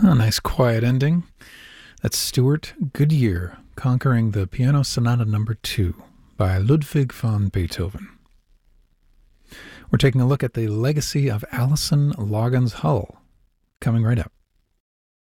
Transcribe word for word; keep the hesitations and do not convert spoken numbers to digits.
Oh, nice quiet ending. That's Stuart Goodyear conquering the Piano Sonata Number two by Ludwig van Beethoven. We're taking a look at the legacy of Alison Loggins Hull, coming right up.